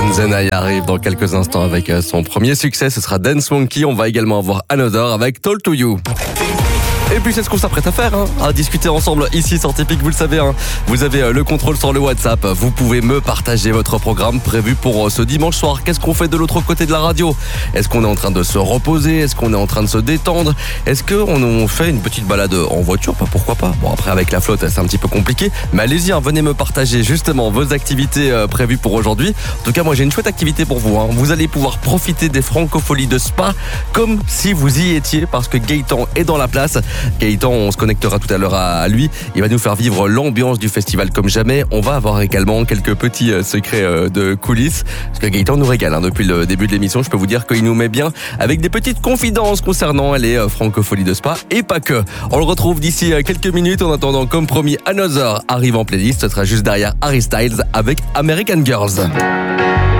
Zenai arrive dans quelques instants avec son premier succès, ce sera Dance Monkey. On va également avoir Another avec Talk to You. Et puis c'est ce qu'on s'apprête à faire, à discuter ensemble ici sur Tipeee, vous le savez. Vous avez le contrôle sur le WhatsApp, vous pouvez me partager votre programme prévu pour ce dimanche soir. Qu'est-ce qu'on fait de l'autre côté de la radio? Est-ce qu'on est en train de se reposer? Est-ce qu'on est en train de se détendre? Est-ce qu'on fait une petite balade en voiture? Pourquoi pas. Bon, après avec la flotte c'est un petit peu compliqué, mais allez-y, venez me partager justement vos activités prévues pour aujourd'hui. En tout cas moi j'ai une chouette activité pour vous. Vous allez pouvoir profiter des Francopholies de Spa comme si vous y étiez, parce que Gaëtan est dans la place. Gaëtan, on se connectera tout à l'heure à lui. Il va nous faire vivre l'ambiance du festival comme jamais. On va avoir également quelques petits secrets de coulisses, parce que Gaëtan nous régale depuis le début de l'émission. Je peux vous dire qu'il nous met bien avec des petites confidences concernant les Francopholies de Spa et pas que. On le retrouve d'ici quelques minutes. En attendant, comme promis, Another arrive en playlist. Ce sera juste derrière Harry Styles avec American Girls.